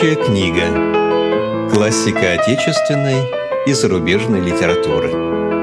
Рабочая книга. Классика отечественной и зарубежной литературы.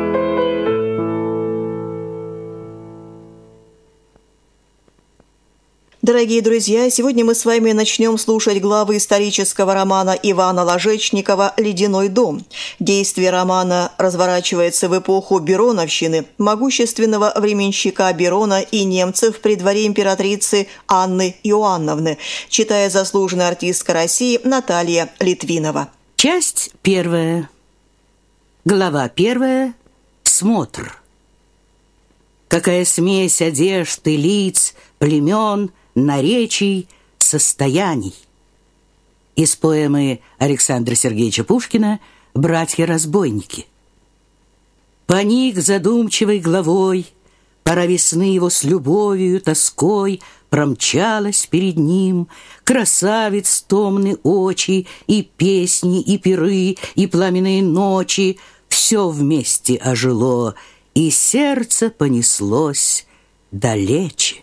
Дорогие друзья, сегодня мы с вами начнем слушать главы исторического романа Ивана Ложечникова «Ледяной дом». Действие романа разворачивается в эпоху Бероновщины, могущественного временщика Берона и немцев при дворе императрицы Анны Иоанновны, читая заслуженная артистка России Наталья Литвинова. Часть первая. Глава первая. Смотр. Какая смесь одежд и лиц, племен, наречий, состояний. Из поэмы Александра Сергеевича Пушкина «Братья-разбойники». Поник задумчивой главой, пора весны его с любовью, тоской промчалась перед ним, красавиц томны очи, и песни, и пиры, и пламенные ночи, все вместе ожило, и сердце понеслось далече.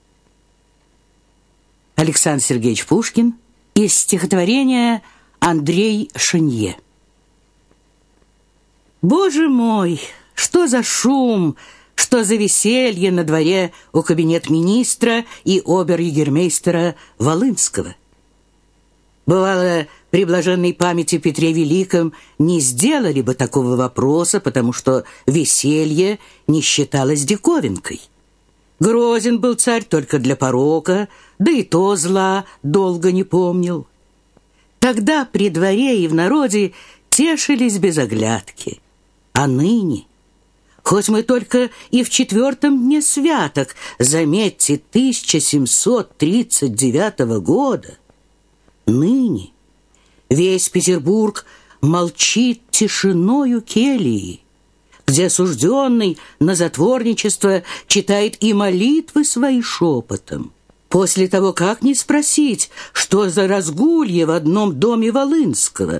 Александр Сергеевич Пушкин из стихотворения Андрей Шенье. Боже мой, что за шум, что за веселье на дворе у кабинет-министра и обер-егермейстера Волынского. Бывало, при блаженной памяти Петре Великом не сделали бы такого вопроса, потому что веселье не считалось диковинкой. Грозен был царь только для порока, да и то зла долго не помнил. Тогда при дворе и в народе тешились без оглядки. А ныне, хоть мы только и в 4-м дне святок, заметьте, 1739 года, ныне весь Петербург молчит тишиною келии, где осужденный на затворничество читает и молитвы свои шепотом. После того, как не спросить, что за разгулье в одном доме Волынского?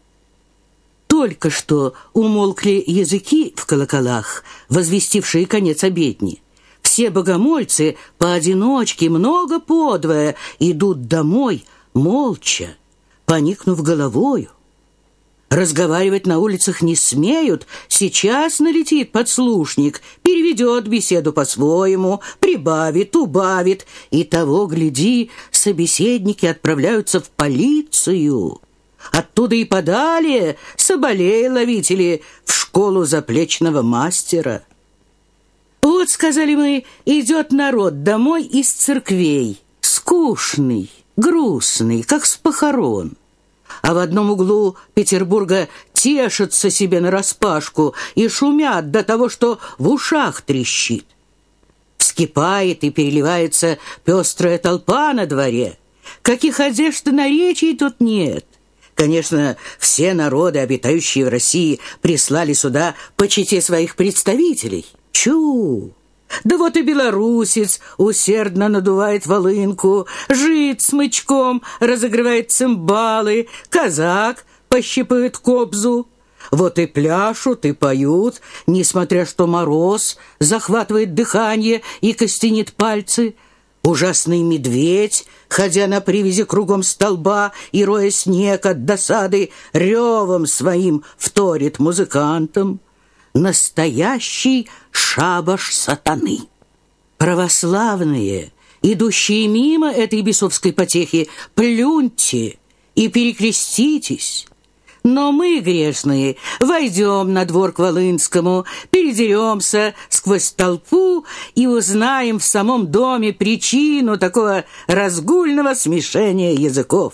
Только что умолкли языки в колоколах, возвестившие конец обедни. Все богомольцы поодиночке, много подвое, идут домой молча, поникнув головою. Разговаривать на улицах не смеют. Сейчас налетит подслушник, переведет беседу по-своему, прибавит, убавит. И того, гляди, собеседники отправляются в полицию. Оттуда и подалее соболей ловители в школу заплечного мастера. Вот, сказали мы, идет народ домой из церквей. Скучный, грустный, как с похорон. А в одном углу Петербурга тешатся себе нараспашку и шумят до того, что в ушах трещит. Вскипает и переливается пестрая толпа на дворе. Каких одежд и наречий тут нет. Конечно, все народы, обитающие в России, прислали сюда по чете своих представителей. Чу! Да вот и белорусец усердно надувает волынку, жид смычком разогревает цимбалы, казак пощипывает кобзу. Вот и пляшут, и поют, несмотря что мороз захватывает дыхание и костенит пальцы. Ужасный медведь, ходя на привязи кругом столба и роя снег от досады, ревом своим вторит музыкантам. Настоящий шабаш сатаны. Православные, идущие мимо этой бесовской потехи, плюньте и перекреститесь. Но мы, грешные, войдем на двор к Волынскому, передеремся сквозь толпу и узнаем в самом доме причину такого разгульного смешения языков.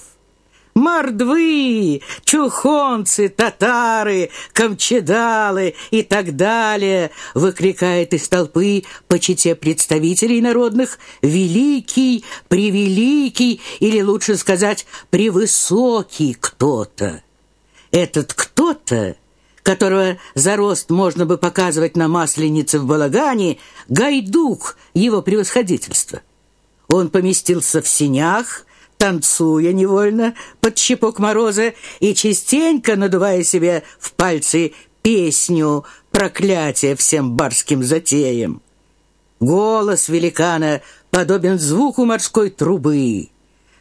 Мордвы, чухонцы, татары, камчедалы и так далее, выкрикает из толпы по чете представителей народных великий, превеликий, или лучше сказать, превысокий кто-то. Этот кто-то, которого за рост можно бы показывать на Масленице в балагане, Гайдук, его превосходительство. Он поместился в сенях, танцуя невольно под щепок мороза и частенько надувая себе в пальцы песню проклятия всем барским затеям. Голос великана подобен звуку морской трубы.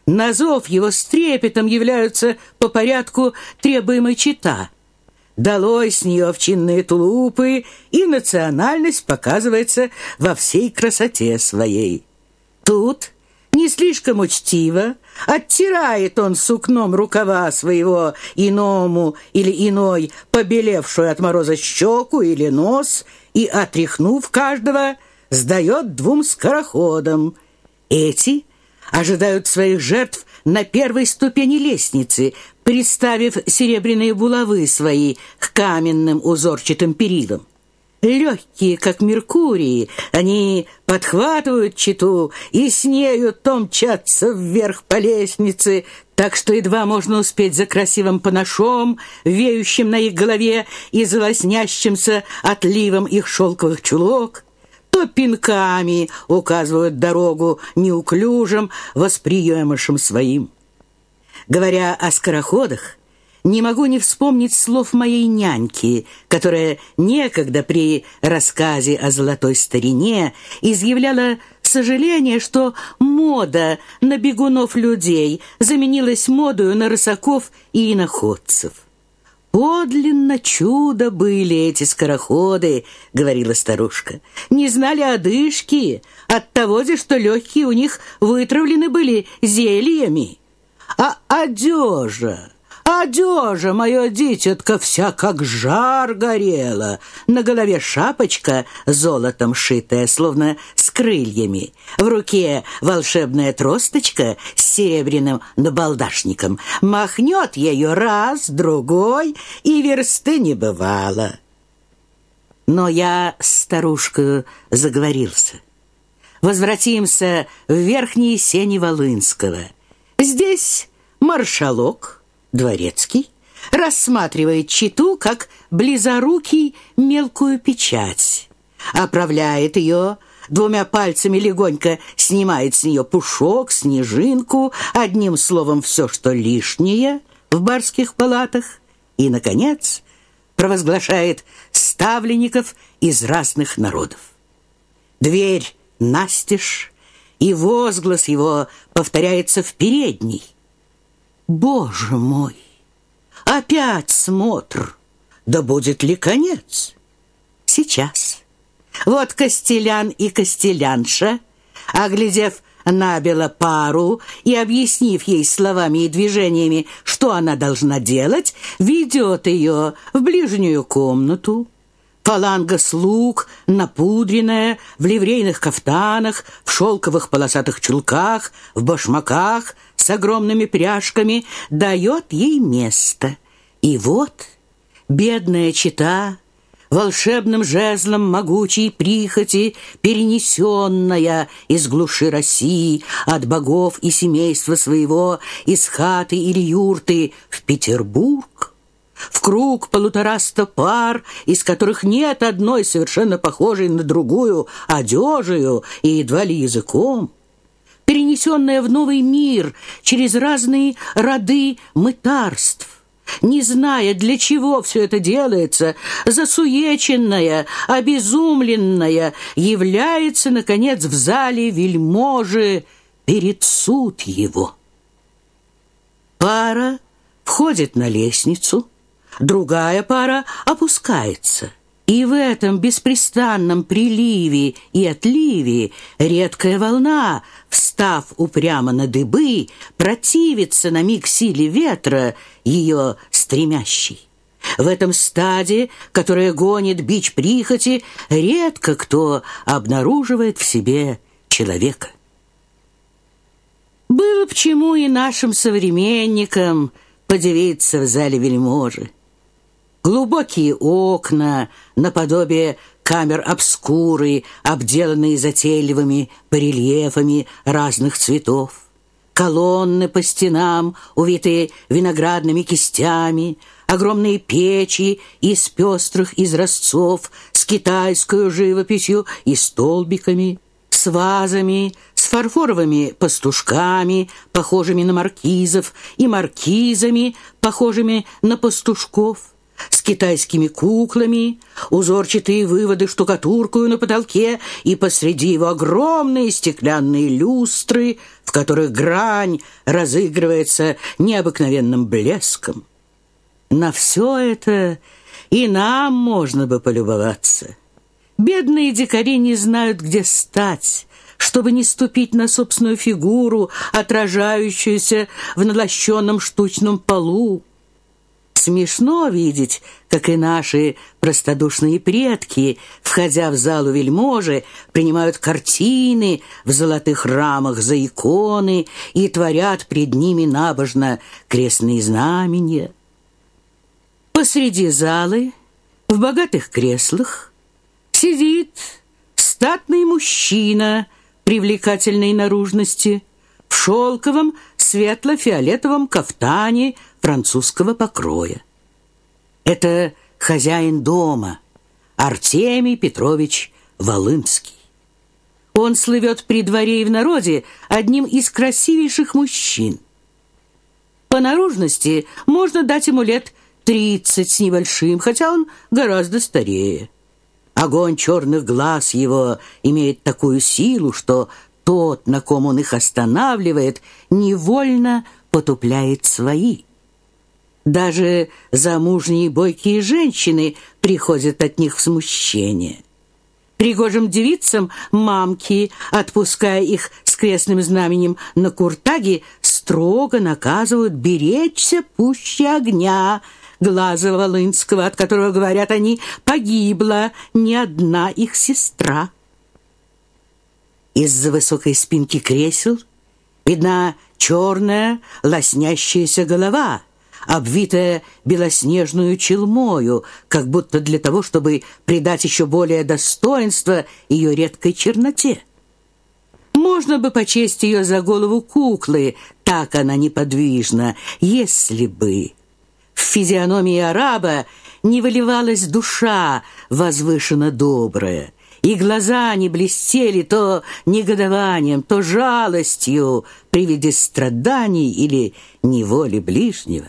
На зов его с трепетом являются по порядку требуемой чета. Долой с нее овчинные тулупы, и национальность показывается во всей красоте своей. Тут не слишком учтиво оттирает он сукном рукава своего иному или иной побелевшую от мороза щеку или нос и, отряхнув каждого, сдает 2 скороходам. Эти ожидают своих жертв на первой ступени лестницы, приставив серебряные булавы свои к каменным узорчатым перилам. Легкие, как Меркурии, они подхватывают чету и с нею то мчатся вверх по лестнице, так что едва можно успеть за красивым панашом, веющим на их голове и залоснящимся отливом их шелковых чулок, то пинками указывают дорогу неуклюжим восприемышам своим. Говоря о скороходах, не могу не вспомнить слов моей няньки, которая некогда при рассказе о золотой старине изъявляла сожаление, что мода на бегунов людей заменилась модою на рысаков и иноходцев. «Подлинно чудо были эти скороходы», — говорила старушка. «Не знали одышки от того же, что легкие у них вытравлены были зельями. А одежа, мое дитятко, вся как жар горела. На голове шапочка золотом шитая, словно с крыльями. В руке волшебная тросточка с серебряным набалдашником. Махнет ею раз, другой, и версты не бывало». Но я с старушкой заговорился. Возвратимся в верхние сени Волынского. Здесь маршалок Дворецкий рассматривает чету как близорукий мелкую печать, оправляет ее, 2 пальцами легонько снимает с нее пушок, снежинку, одним словом все, что лишнее в барских палатах, и, наконец, провозглашает ставленников из разных народов. Дверь настежь, и возглас его повторяется в передней. Боже мой! Опять смотр! Да будет ли конец? Сейчас. Вот костелян и костелянша, оглядев набело пару и объяснив ей словами и движениями, что она должна делать, ведет ее в ближнюю комнату. Фаланга слуг, напудренная, в ливрейных кафтанах, в шелковых полосатых чулках, в башмаках с огромными пряжками, дает ей место. И вот бедная чета, волшебным жезлом могучей прихоти, перенесенная из глуши России, от богов и семейства своего, из хаты или юрты в Петербург, в круг 150 пар, из которых нет одной совершенно похожей на другую одежею и едва ли языком, перенесенная в новый мир через разные роды мытарств, не зная, для чего все это делается, засуеченная, обезумленная, является, наконец, в зале вельможи перед суд его. Пара входит на лестницу, другая пара опускается. И в этом беспрестанном приливе и отливе редкая волна, встав упрямо на дыбы, противится на миг силе ветра, ее стремящей. В этом стаде, которое гонит бич прихоти, редко кто обнаруживает в себе человека. Было б чему и нашим современникам подивиться в зале вельможи. Глубокие окна, наподобие камер обскуры, обделанные затейливыми барельефами разных цветов, колонны по стенам, увитые виноградными кистями, огромные печи из пестрых изразцов с китайской живописью и столбиками, с вазами, с фарфоровыми пастушками, похожими на маркизов, и маркизами, похожими на пастушков, с китайскими куклами, узорчатые выводы штукатуркою на потолке и посреди его огромные стеклянные люстры, в которых грань разыгрывается необыкновенным блеском. На все это и нам можно бы полюбоваться. Бедные дикари не знают, где стать, чтобы не ступить на собственную фигуру, отражающуюся в налощенном штучном полу. Смешно видеть, как и наши простодушные предки, входя в залу вельможи, принимают картины в золотых рамах за иконы и творят пред ними набожно крестные знамения. Посреди залы, в богатых креслах, сидит статный мужчина привлекательной наружности в шелковом светло-фиолетовом кафтане французского покроя. Это хозяин дома, Артемий Петрович Волынский. Он слывет при дворе и в народе одним из красивейших мужчин. По наружности можно дать ему лет 30 с небольшим, хотя он гораздо старее. Огонь черных глаз его имеет такую силу, что тот, на ком он их останавливает, невольно потупляет свои. Даже замужние бойкие женщины приходят от них в смущение. Пригожим девицам мамки, отпуская их с крестным знаменем на куртаге, строго наказывают беречься пуще огня глаза Волынского, от которого, говорят они, погибла не одна их сестра. Из-за высокой спинки кресел видна черная лоснящаяся голова, обвитая белоснежную челмою, как будто для того, чтобы придать еще более достоинства ее редкой черноте. Можно бы почесть ее за голову куклы, так она неподвижна, если бы в физиономии араба не выливалась душа возвышенно добрая, и глаза не блестели то негодованием, то жалостью при виде страданий или неволи ближнего.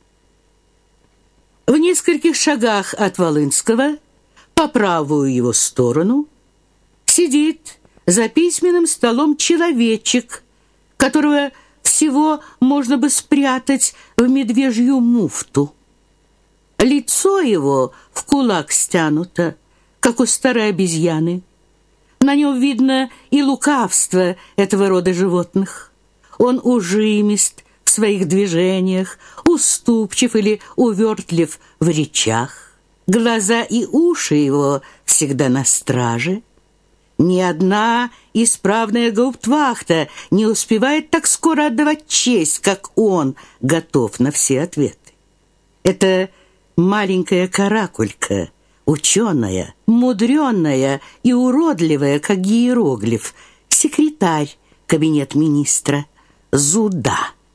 В нескольких шагах от Волынского, по правую его сторону, сидит за письменным столом человечек, которого всего можно бы спрятать в медвежью муфту. Лицо его в кулак стянуто, как у старой обезьяны. На нем видно и лукавство этого рода животных. Он ужимист в своих движениях, уступчив или увертлив в речах. Глаза и уши его всегда на страже. Ни одна исправная гауптвахта не успевает так скоро отдавать честь, как он готов на все ответы. Это маленькая каракулька, ученая, мудреная и уродливая, как иероглиф, секретарь кабинет министра Зуда.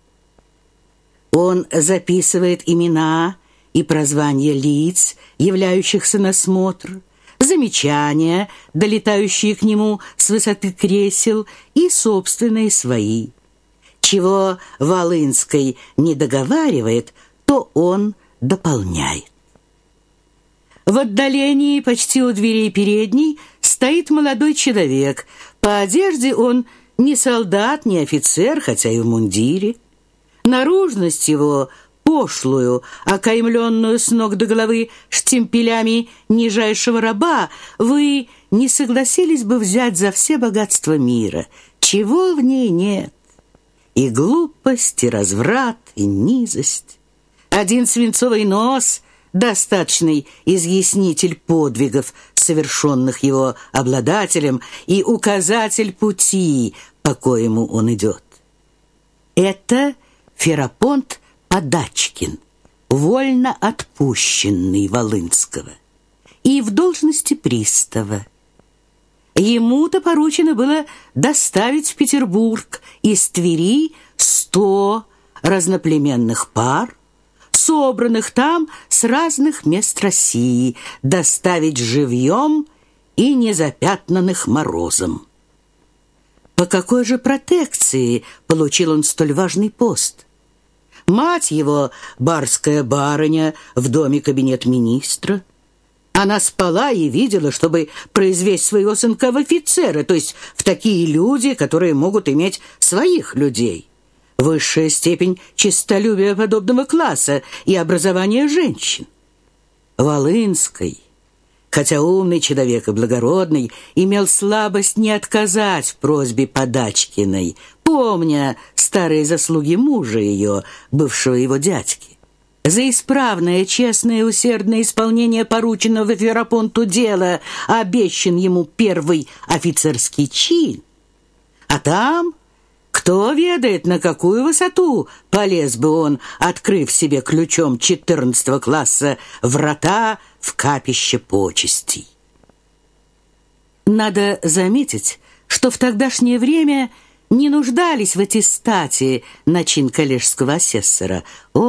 Он записывает имена и прозвания лиц, являющихся на смотр, замечания, долетающие к нему с высоты кресел, и собственные свои. Чего Волынский не договаривает, то он дополняет. В отдалении, почти у дверей передней, стоит молодой человек. По одежде он не солдат, не офицер, хотя и в мундире. Наружность его пошлую, окаймленную с ног до головы штемпелями нижайшего раба, вы не согласились бы взять за все богатства мира, чего в ней нет. И глупость, и разврат, и низость. Один свинцовый нос, достаточный изъяснитель подвигов, совершенных его обладателем, и указатель пути, по коему он идет. Это Ферапонт Подачкин, вольно отпущенный Волынского, и в должности пристава. Ему-то поручено было доставить в Петербург из Твери 100 разноплеменных пар, собранных там с разных мест России, доставить живьем и незапятнанных морозом. По какой же протекции получил он столь важный пост? Мать его, барская барыня, в доме кабинет министра. Она спала и видела, чтобы произвести своего сынка в офицера, то есть в такие люди, которые могут иметь своих людей. Высшая степень честолюбия подобного класса и образования женщин. Волынской, хотя умный человек и благородный, имел слабость не отказать в просьбе Подачкиной, помня старые заслуги мужа ее, бывшего его дядьки. За исправное, честное и усердное исполнение порученного Ферапонту дела обещан ему первый офицерский чин. А там, кто ведает, на какую высоту полез бы он, открыв себе ключом 14 класса врата в капище почестей. Надо заметить, что в тогдашнее время не нуждались в аттестате на чин коллежского асессора.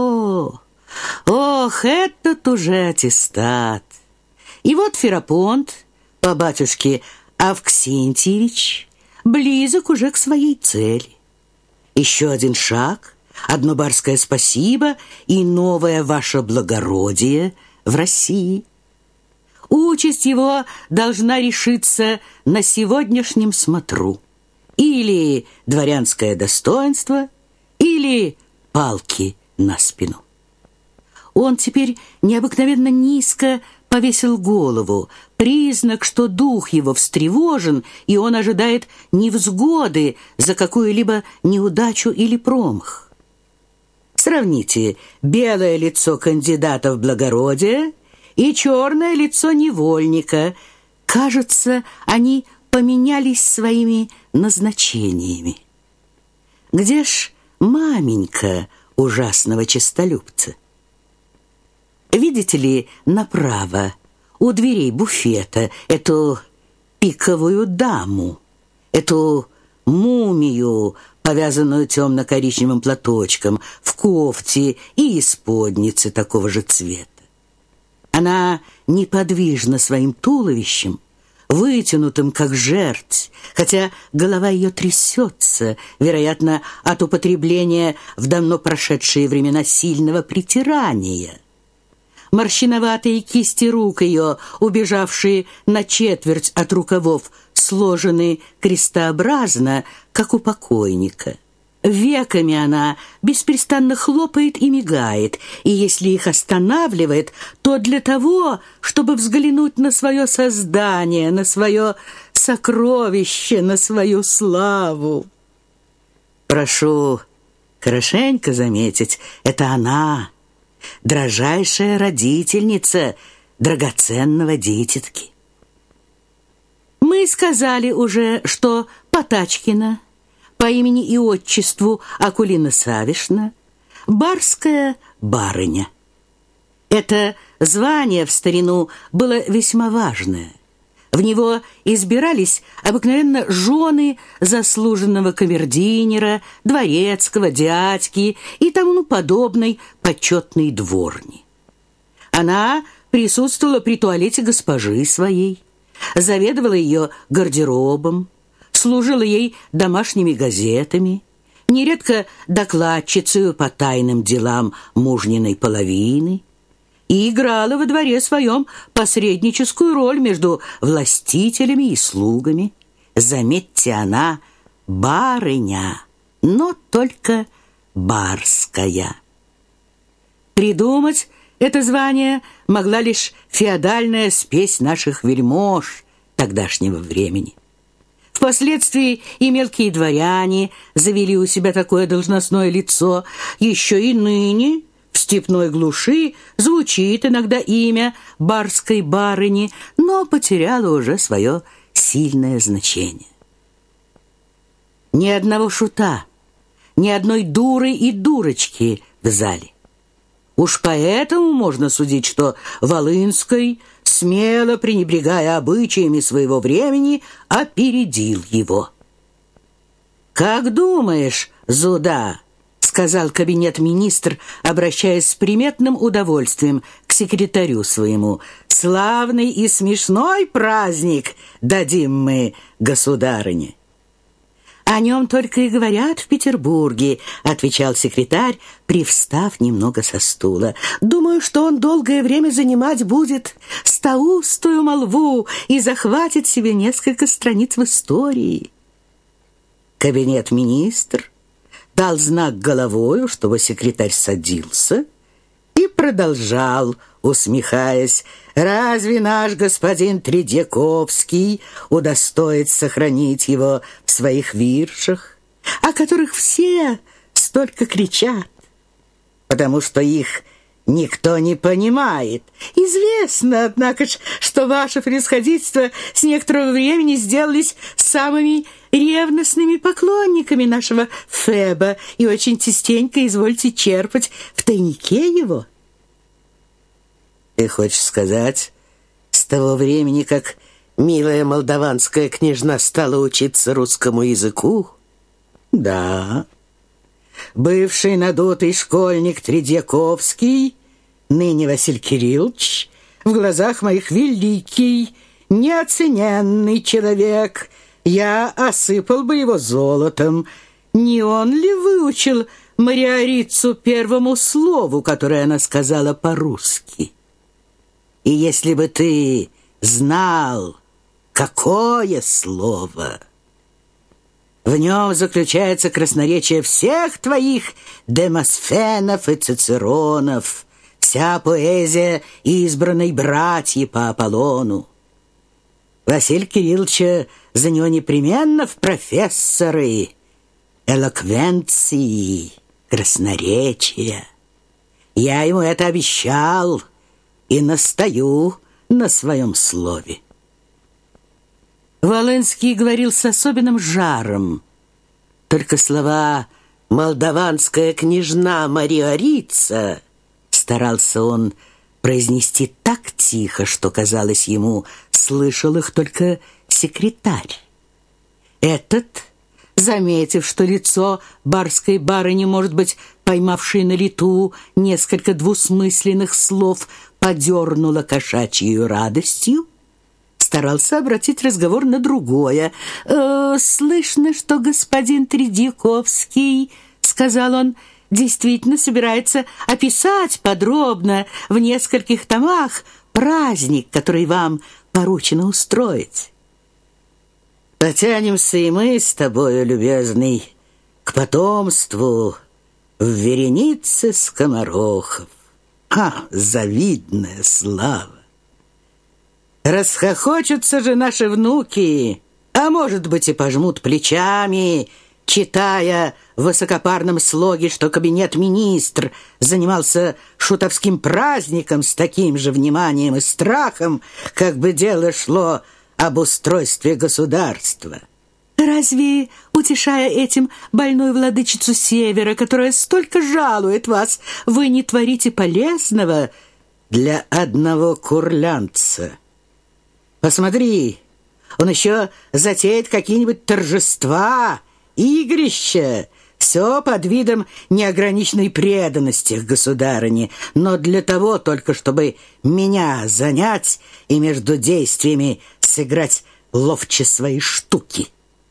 Ох, этот уже аттестат! И вот Ферапонт, по батюшке Авксентьевич, близок уже к своей цели. Еще один шаг, одно барское спасибо и новое ваше благородие в России. Участь его должна решиться на сегодняшнем смотру. Или дворянское достоинство, или палки на спину. Он теперь необыкновенно низко повесил голову, признак, что дух его встревожен, и он ожидает невзгоды за какую-либо неудачу или промах. Сравните белое лицо кандидата в благородие и черное лицо невольника. Кажется, они поменялись своими назначениями. Где ж маменька ужасного честолюбца? Видите ли, направо, у дверей буфета, эту пиковую даму, эту мумию, повязанную темно-коричневым платочком, в кофте и исподнице такого же цвета. Она неподвижна своим туловищем, вытянутым, как жерть, хотя голова ее трясется, вероятно, от употребления в давно прошедшие времена сильного притирания. Морщиноватые кисти рук ее, убежавшие на четверть от рукавов, сложены крестообразно, как у покойника. Веками она беспрестанно хлопает и мигает, и если их останавливает, то для того, чтобы взглянуть на свое создание, на свое сокровище, на свою славу. Прошу хорошенько заметить, это она, дрожайшая родительница драгоценного дитятки. Мы сказали уже, что Потачкина по имени и отчеству Акулина Савишна барская барыня. Это звание в старину было весьма важное. В него избирались обыкновенно жены заслуженного камердинера, дворецкого, дядьки и тому подобной почетной дворни. Она присутствовала при туалете госпожи своей, заведовала ее гардеробом, служила ей домашними газетами, нередко докладчицею по тайным делам мужниной половины, и играла во дворе своем посредническую роль между властителями и слугами. Заметьте, она барыня, но только барская. Придумать это звание могла лишь феодальная спесь наших вельмож тогдашнего времени. Впоследствии и мелкие дворяне завели у себя такое должностное лицо. Еще и ныне в степной глуши звучит иногда имя барской барыни, но потеряло уже свое сильное значение. Ни одного шута, ни одной дуры и дурочки в зале. Уж поэтому можно судить, что Волынской, смело пренебрегая обычаями своего времени, опередил его. «Как думаешь, Зуда?» — сказал кабинет-министр, обращаясь с приметным удовольствием к секретарю своему. «Славный и смешной праздник дадим мы, государыне». «О нем только и говорят в Петербурге», — отвечал секретарь, привстав немного со стула. «Думаю, что он долгое время занимать будет стоустую молву и захватит себе несколько страниц в истории». Кабинет-министр дал знак головою, чтобы секретарь садился, и продолжал, усмехаясь: «Разве наш господин Тредьяковский удостоит сохранить его в своих виршах, о которых все столько кричат, потому что их никто не понимает? Известно, однако ж, что ваше превосходительство с некоторого времени сделались самыми ревностными поклонниками нашего Феба и очень частенько извольте черпать в тайнике его». «Ты хочешь сказать, с того времени, как милая молдаванская княжна стала учиться русскому языку?» «Да. Бывший надутый школьник Тредьяковский, ныне Василий Кириллович, в глазах моих великий, неоцененный человек. Я осыпал бы его золотом. Не он ли выучил Мариорицу первому слову, которое она сказала по-русски? И если бы ты знал, какое слово, в нем заключается красноречие всех твоих Демосфенов и Цицеронов, вся поэзия избранной братьи по Аполлону. Василия Кирилловича за него непременно в профессоры элоквенции, красноречия. Я ему это обещал и настаю на своем слове». Волынский говорил с особенным жаром. Только слова «молдаванская княжна Мариорица» старался он произнести так тихо, что, казалось ему, слышал их только секретарь. Этот, заметив, что лицо барской барыни, может быть, поймавшей на лету несколько двусмысленных слов, подернуло кошачьей радостью, старался обратить разговор на другое. «Слышно, что господин Тредьяковский, — сказал он, — действительно собирается описать подробно в нескольких томах праздник, который вам поручено устроить. Потянемся и мы с тобою, любезный, к потомству в веренице скоморохов. Завидная слава! Расхохочутся же наши внуки, а может быть и пожмут плечами, читая в высокопарном слоге, что кабинет-министр занимался шутовским праздником с таким же вниманием и страхом, как бы дело шло об устройстве государства. Разве, утешая этим больную владычицу Севера, которая столько жалует вас, вы не творите полезного для одного курлянца? Посмотри, он еще затеет какие-нибудь торжества, игрища, все под видом неограниченной преданности к государыне, но для того только, чтобы меня занять и между действиями сыграть ловче свои штуки».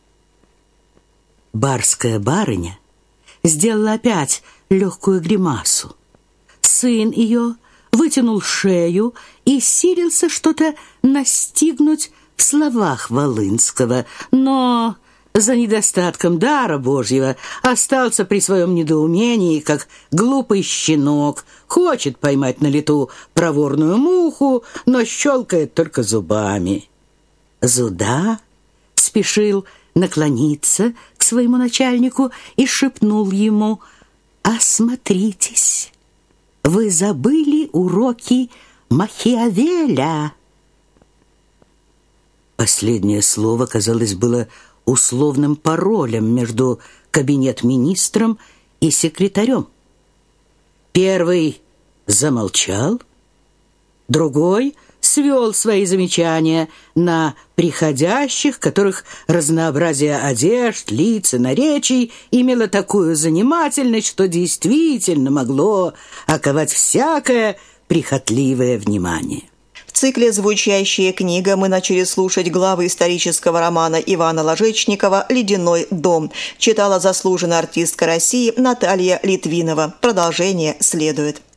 Барская барыня сделала опять легкую гримасу. Сын ее вытянул шею и силился что-то настигнуть в словах Волынского, но за недостатком дара Божьего остался при своем недоумении, как глупый щенок, хочет поймать на лету проворную муху, но щелкает только зубами. Зуда спешил наклониться к своему начальнику и шепнул ему: «Осмотритесь, вы забыли уроки Махиавеля». Последнее слово, казалось, было условным паролем между кабинет-министром и секретарем. Первый замолчал, другой свел свои замечания на приходящих, которых разнообразие одежд, лиц и наречий имело такую занимательность, что действительно могло оковать всякое прихотливое внимание. В цикле «Звучащая книга» мы начали слушать главы исторического романа Ивана Ложечникова «Ледяной дом». Читала заслуженная артистка России Наталья Литвинова. Продолжение следует.